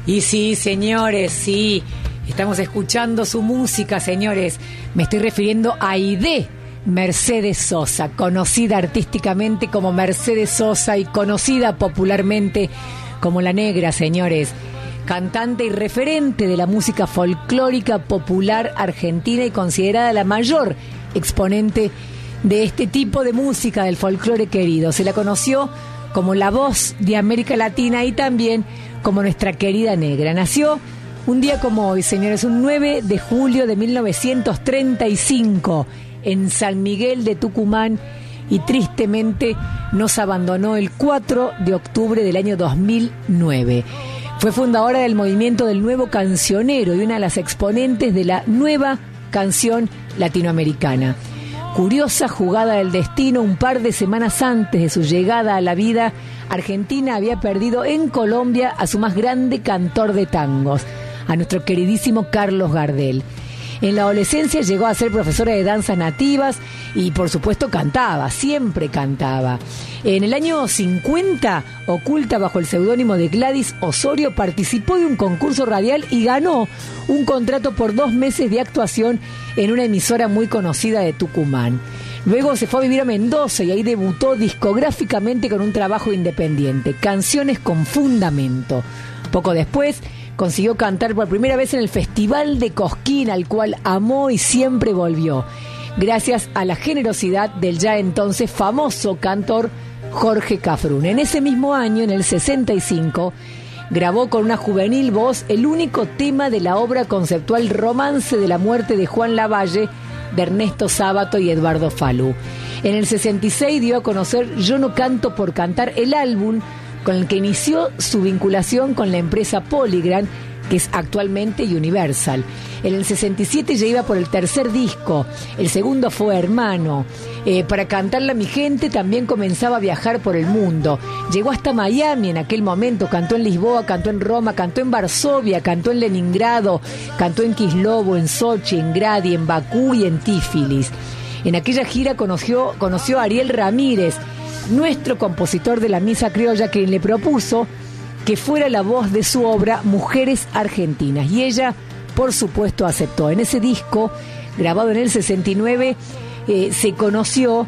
Y sí, señores, sí, estamos escuchando su música, señores. Me estoy refiriendo a Aide Mercedes Sosa, conocida artísticamente como Mercedes Sosa y conocida popularmente como La Negra, señores. Cantante y referente de la música folclórica popular argentina y considerada la mayor exponente de este tipo de música del folclore querido. Se la conoció como la voz de América Latina y también como nuestra querida negra. Nació un día como hoy, señores, un 9 de julio de 1935 en San Miguel de Tucumán y tristemente nos abandonó el 4 de octubre del año 2009. Fue fundadora del movimiento del nuevo cancionero y una de las exponentes de la nueva canción latinoamericana. Curiosa jugada del destino, un par de semanas antes de su llegada a la vida, Argentina había perdido en Colombia a su más grande cantor de tangos, a nuestro queridísimo Carlos Gardel. En la adolescencia llegó a ser profesora de danzas nativas y por supuesto cantaba, siempre cantaba. En el año 50, oculta bajo el seudónimo de Gladys Osorio, participó de un concurso radial y ganó un contrato por 2 meses de actuación en una emisora muy conocida de Tucumán. Luego se fue a vivir a Mendoza y ahí debutó discográficamente con un trabajo independiente, Canciones con Fundamento. Poco después consiguió cantar por primera vez en el Festival de Cosquín, al cual amó y siempre volvió, gracias a la generosidad del ya entonces famoso cantor Jorge Cafrune. En ese mismo año, en el 65, grabó con una juvenil voz el único tema de la obra conceptual Romance de la muerte de Juan Lavalle, de Ernesto Sábato y Eduardo Falú. En el 66 dio a conocer Yo no canto por cantar, el álbum con el que inició su vinculación con la empresa Polygram, que es actualmente Universal. En el 67 ya iba por el tercer disco, el segundo fue Hermano. Para cantarla a mi gente también comenzaba a viajar por el mundo. Llegó hasta Miami en aquel momento, cantó en Lisboa, cantó en Roma, cantó en Varsovia, cantó en Leningrado, cantó en Kislovo, en Sochi, en Gradi, en Bakú y en Tiflis. En aquella gira conoció a Ariel Ramírez, nuestro compositor de la Misa Criolla, quien le propuso que fuera la voz de su obra Mujeres Argentinas, y ella por supuesto aceptó. En ese disco, grabado en el 69, se conoció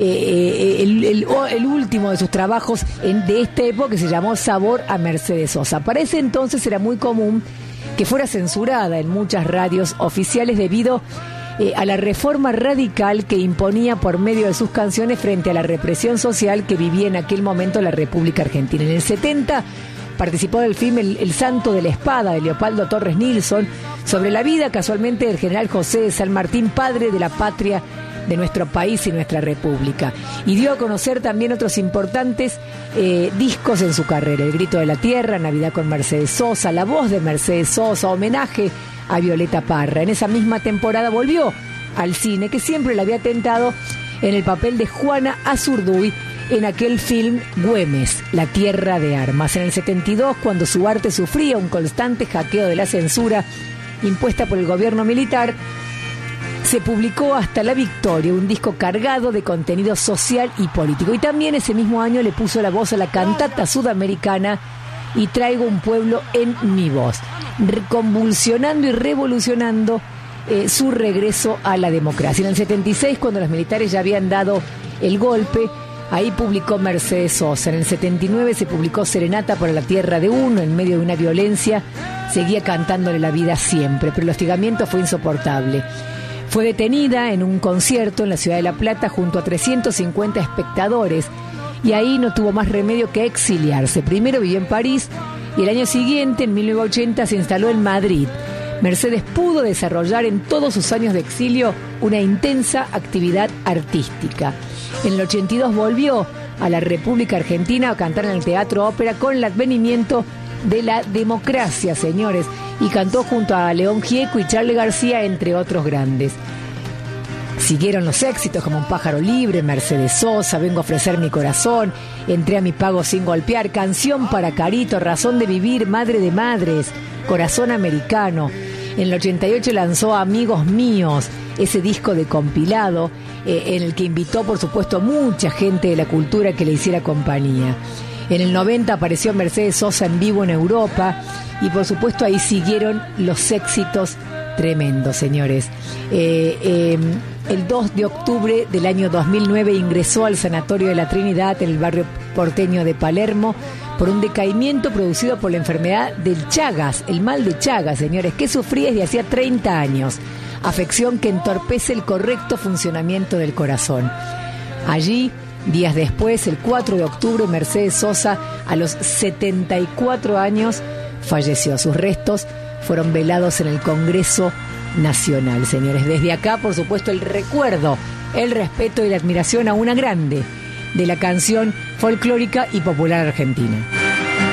el último de sus trabajos de esta época, que se llamó Sabor a Mercedes Sosa. Para ese entonces era muy común que fuera censurada en muchas radios oficiales debido a la reforma radical que imponía por medio de sus canciones frente a la represión social que vivía en aquel momento la República Argentina. En el 70 participó del film El Santo de la Espada, de Leopoldo Torres Nilsson, sobre la vida casualmente del general José de San Martín, padre de la patria de nuestro país y nuestra república. Y dio a conocer también otros importantes discos en su carrera: El Grito de la Tierra, Navidad con Mercedes Sosa, La Voz de Mercedes Sosa, homenaje a Violeta Parra. En esa misma temporada volvió al cine, que siempre le había tentado, en el papel de Juana Azurduy en aquel film Güemes, La Tierra de Armas. En el 72, cuando su arte sufría un constante hackeo de la censura impuesta por el gobierno militar, se publicó Hasta la Victoria, un disco cargado de contenido social y político. Y también ese mismo año le puso la voz a la cantata sudamericana Y Traigo un Pueblo en mi Voz, convulsionando y revolucionando su regreso a la democracia. En el 76, cuando los militares ya habían dado el golpe, ahí publicó Mercedes Sosa. En el 79 se publicó Serenata para la Tierra de Uno. En medio de una violencia seguía cantándole la vida siempre, pero el hostigamiento fue insoportable. Fue detenida en un concierto en la ciudad de La Plata junto a 350 espectadores, y ahí no tuvo más remedio que exiliarse. Primero vivió en París y el año siguiente, en 1980, se instaló en Madrid. Mercedes pudo desarrollar en todos sus años de exilio una intensa actividad artística. En el 82 volvió a la República Argentina a cantar en el Teatro Ópera con el advenimiento de la democracia, señores, y cantó junto a León Gieco y Charly García, entre otros grandes. Siguieron los éxitos como Un Pájaro Libre, Mercedes Sosa, Vengo a ofrecer mi corazón, Entré a mi pago sin golpear, Canción para Carito, Razón de vivir, Madre de madres, Corazón americano. En el 88 lanzó Amigos míos, ese disco de compilado en el que invitó, por supuesto, a mucha gente de la cultura que le hiciera compañía. En el 90 apareció Mercedes Sosa en vivo en Europa y por supuesto ahí siguieron los éxitos tremendos, señores. El 2 de octubre del año 2009 ingresó al Sanatorio de la Trinidad en el barrio porteño de Palermo por un decaimiento producido por la enfermedad del Chagas, el mal de Chagas, señores, que sufría desde hacía 30 años, afección que entorpece el correcto funcionamiento del corazón. Allí, días después, el 4 de octubre, Mercedes Sosa, a los 74 años, falleció. Sus restos fueron velados en el Congreso Nacional, señores. Desde acá, por supuesto, el recuerdo, el respeto y la admiración a una grande de la canción folclórica y popular argentina.